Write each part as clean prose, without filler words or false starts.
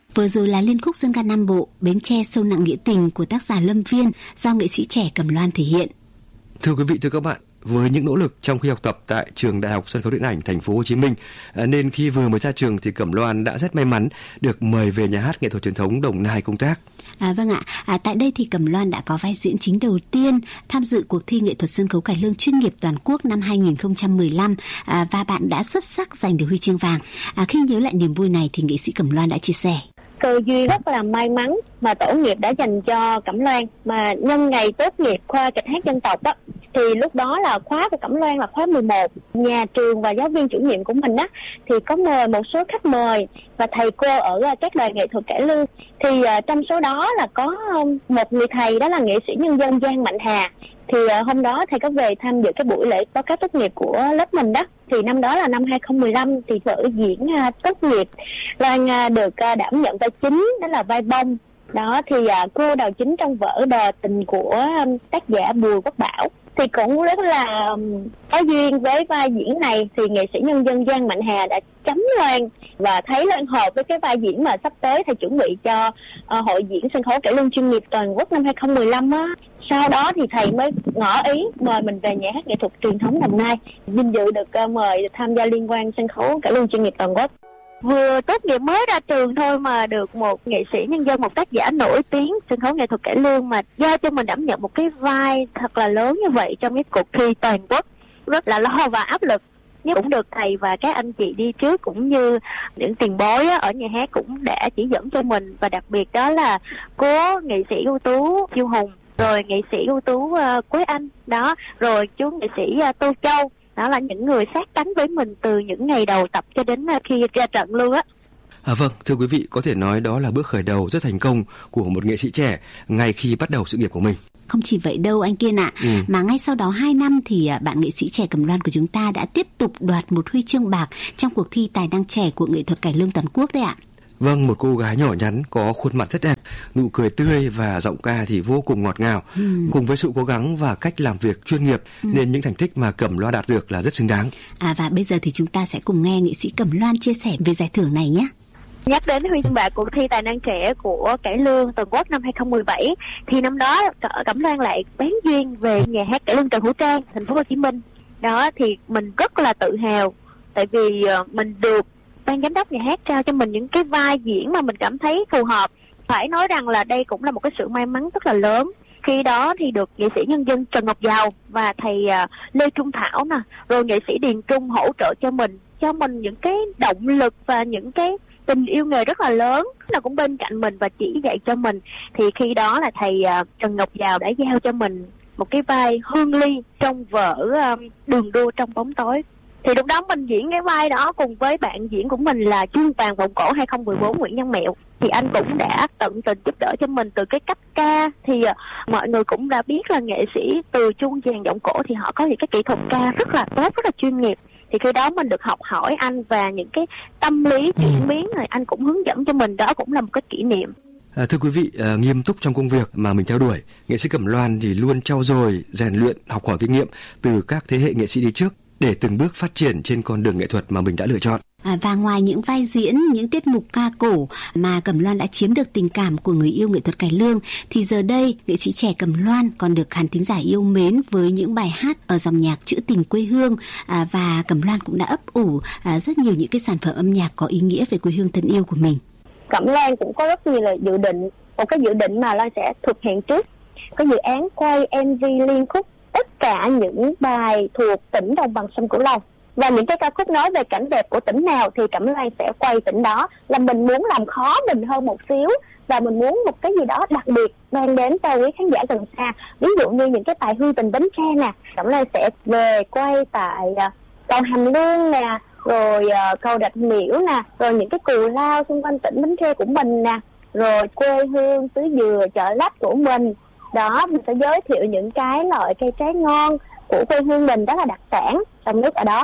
Vừa rồi là liên khúc dân ca Nam Bộ Bến Tre sâu nặng nghĩa tình của tác giả Lâm Viên do nghệ sĩ trẻ Cẩm Loan thể hiện. Thưa quý vị, thưa các bạn, với những nỗ lực trong khi học tập tại trường Đại học Sân khấu Điện ảnh Thành phố Hồ Chí Minh, nên khi vừa mới ra trường thì Cẩm Loan đã rất may mắn được mời về nhà hát nghệ thuật truyền thống Đồng Nai công tác. Vâng ạ, tại đây thì Cẩm Loan đã có vai diễn chính đầu tiên tham dự cuộc thi nghệ thuật sân khấu cải lương chuyên nghiệp toàn quốc năm 2015 và bạn đã xuất sắc giành được huy chương vàng. Khi nhớ lại niềm vui này thì nghệ sĩ Cẩm Loan đã chia sẻ. Cơ duyên rất là may mắn mà tổ nghiệp đã dành cho Cẩm Loan, mà nhân ngày tốt nghiệp khoa kịch hát dân tộc đó, thì lúc đó là khóa của Cẩm Loan là khóa 11. Nhà trường và giáo viên chủ nhiệm của mình á thì có mời một số khách mời và thầy cô ở các đoàn nghệ thuật cải lương. Thì trong số đó là có một người thầy, đó là nghệ sĩ nhân dân Giang Mạnh Hà. Thì hôm đó thầy có về tham dự cái buổi lễ báo cáo tốt nghiệp của lớp mình đó. Thì năm đó là năm 2015 thì vở diễn tốt nghiệp Loan được đảm nhận vai chính, đó là vai bông. Đó thì cô đào chính trong vở Đò Tình của tác giả Bùi Quốc Bảo. Thì cũng rất là có duyên với vai diễn này, thì nghệ sĩ nhân dân Giang Mạnh Hà đã chấm Loan và thấy Loan hợp với cái vai diễn mà sắp tới thầy chuẩn bị cho hội diễn sân khấu cải lương chuyên nghiệp toàn quốc năm 2015 á. Sau đó thì thầy mới ngỏ ý mời mình về nhà hát nghệ thuật truyền thống Đồng Nai, vinh dự được mời tham gia liên hoan sân khấu cải lương chuyên nghiệp toàn quốc. Vừa tốt nghiệp mới ra trường thôi mà được một nghệ sĩ nhân dân, một tác giả nổi tiếng sân khấu nghệ thuật cải lương mà giao cho mình đảm nhận một cái vai thật là lớn như vậy trong cái cuộc thi toàn quốc, rất là lo và áp lực. Nhưng cũng được thầy và các anh chị đi trước cũng như những tiền bối ở nhà hát cũng đã chỉ dẫn cho mình, và đặc biệt đó là cô nghệ sĩ ưu tú Chiêu Hùng, rồi nghệ sĩ ưu tú Quế Anh đó, rồi chú nghệ sĩ Tô Châu. Đó là những người sát cánh với mình từ những ngày đầu tập cho đến khi ra trận luôn á. Vâng, thưa quý vị, có thể nói đó là bước khởi đầu rất thành công của một nghệ sĩ trẻ ngay khi bắt đầu sự nghiệp của mình. Không chỉ vậy đâu anh Kiên ạ, mà ngay sau đó 2 năm thì bạn nghệ sĩ trẻ Cẩm Loan của chúng ta đã tiếp tục đoạt một huy chương bạc trong cuộc thi tài năng trẻ của nghệ thuật cải lương toàn quốc đấy ạ. Vâng, một cô gái nhỏ nhắn có khuôn mặt rất đẹp, nụ cười tươi và giọng ca thì vô cùng ngọt ngào. Cùng với sự cố gắng và cách làm việc chuyên nghiệp nên những thành tích mà Cẩm Loan đạt được là rất xứng đáng. Và bây giờ thì chúng ta sẽ cùng nghe nghệ sĩ Cẩm Loan chia sẻ về giải thưởng này nhé. Nhắc đến huy chương bạc cuộc thi tài năng trẻ của cải lương toàn quốc năm 2017 thì năm đó Cẩm Loan lại bén duyên về nhà hát cải lương Trần Hữu Trang, Thành phố Hồ Chí Minh. Đó thì mình rất là tự hào, tại vì mình được ban giám đốc nhà hát trao cho mình những cái vai diễn mà mình cảm thấy phù hợp. Phải nói rằng là đây cũng là một cái sự may mắn rất là lớn. Khi đó thì được nghệ sĩ nhân dân Trần Ngọc Giàu và thầy Lê Trung Thảo nè, rồi nghệ sĩ Điền Trung hỗ trợ cho mình những cái động lực và những cái tình yêu nghề rất là lớn, là cũng bên cạnh mình và chỉ dạy cho mình. Thì khi đó là thầy Trần Ngọc Giàu đã giao cho mình một cái vai Hương Ly trong vở Đường Đua Trong Bóng Tối. Thì lúc đó mình diễn cái vai đó cùng với bạn diễn của mình là Chuông Vàng Vọng Cổ 2014 Nguyễn Văn Mẹo. Thì anh cũng đã tận tình giúp đỡ cho mình từ cái cách ca. Thì mọi người cũng đã biết là nghệ sĩ từ chuông vàng vọng cổ thì họ có những cái kỹ thuật ca rất là tốt, rất là chuyên nghiệp. Thì khi đó mình được học hỏi anh và những cái tâm lý chuyển biến này anh cũng hướng dẫn cho mình, đó cũng là một cái kỷ niệm. Thưa quý vị, nghiêm túc trong công việc mà mình theo đuổi, nghệ sĩ Cẩm Loan thì luôn trau dồi, rèn luyện, học hỏi kinh nghiệm từ các thế hệ nghệ sĩ đi trước để từng bước phát triển trên con đường nghệ thuật mà mình đã lựa chọn. Và ngoài những vai diễn, những tiết mục ca cổ mà Cẩm Loan đã chiếm được tình cảm của người yêu nghệ thuật cải lương, thì giờ đây nghệ sĩ trẻ Cẩm Loan còn được khán thính giả yêu mến với những bài hát ở dòng nhạc trữ tình quê hương, và Cẩm Loan cũng đã ấp ủ rất nhiều những cái sản phẩm âm nhạc có ý nghĩa về quê hương thân yêu của mình. Cẩm Loan cũng có rất nhiều là dự định, một cái dự định mà Loan sẽ thực hiện trước, có dự án quay MV liên khúc tất cả những bài thuộc tỉnh đồng bằng sông Cửu Long. Và những cái ca khúc nói về cảnh đẹp của tỉnh nào thì Cẩm Loan sẽ quay tỉnh đó. Là mình muốn làm khó mình hơn một xíu, và mình muốn một cái gì đó đặc biệt mang đến cho quý khán giả gần xa. Ví dụ như những cái bài Hương Tình Bến Tre nè, Cẩm Loan sẽ về quay tại cầu Hàm Luông nè, rồi cầu Rạch Miễu nè, rồi những cái cù lao xung quanh tỉnh Bến Tre của mình nè, rồi quê hương xứ Dừa, Chợ Lách của mình. Đó, mình sẽ giới thiệu những cái loại cây trái ngon của quê hương mình, đó là đặc sản trong nước ở đó.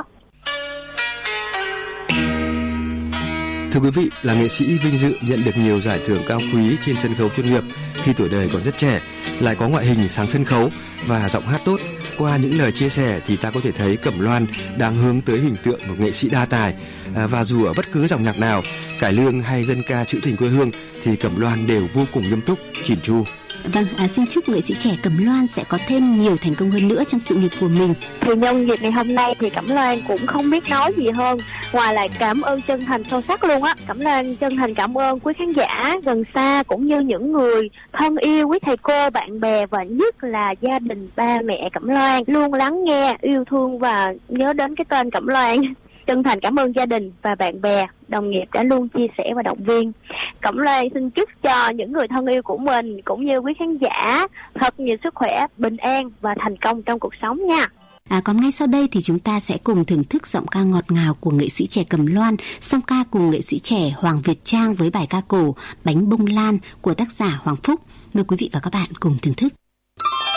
Thưa quý vị, là nghệ sĩ vinh dự nhận được nhiều giải thưởng cao quý trên sân khấu chuyên nghiệp khi tuổi đời còn rất trẻ, lại có ngoại hình sáng sân khấu và giọng hát tốt. Qua những lời chia sẻ thì ta có thể thấy Cẩm Loan đang hướng tới hình tượng một nghệ sĩ đa tài, và dù ở bất cứ dòng nhạc nào cải lương hay dân ca trữ tình quê hương thì Cẩm Loan đều vô cùng nghiêm túc, chỉn chu. Vâng, xin chúc nghệ sĩ trẻ Cẩm Loan sẽ có thêm nhiều thành công hơn nữa trong sự nghiệp của mình. Thì nhân dịp ngày hôm nay thì Cẩm Loan cũng không biết nói gì hơn ngoài lại cảm ơn chân thành sâu sắc luôn á. Cẩm Loan chân thành cảm ơn quý khán giả gần xa cũng như những người thân yêu, quý thầy cô, bạn bè và nhất là gia đình ba mẹ Cẩm Loan luôn lắng nghe, yêu thương và nhớ đến cái tên Cẩm Loan. Chân thành cảm ơn gia đình và bạn bè, đồng nghiệp đã luôn chia sẻ và động viên. Cẩm Loan xin chúc cho những người thân yêu của mình cũng như quý khán giả thật nhiều sức khỏe, bình an và thành công trong cuộc sống nha. Còn ngay sau đây thì chúng ta sẽ cùng thưởng thức giọng ca ngọt ngào của nghệ sĩ trẻ Cẩm Loan, song ca cùng nghệ sĩ trẻ Hoàng Việt Trang với bài ca cổ Bánh Bông Lan của tác giả Hoàng Phúc. Mời quý vị và các bạn cùng thưởng thức.